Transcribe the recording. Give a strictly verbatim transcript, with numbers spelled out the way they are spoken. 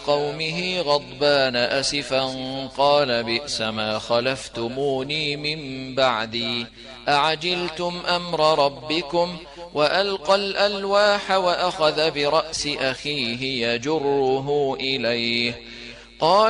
قومه غضبان أسفا قال بئس ما خلفتموني من بعدي أعجلتم أمر ربكم وألقى الألواح وأخذ برأس أخيه يجره إليه قال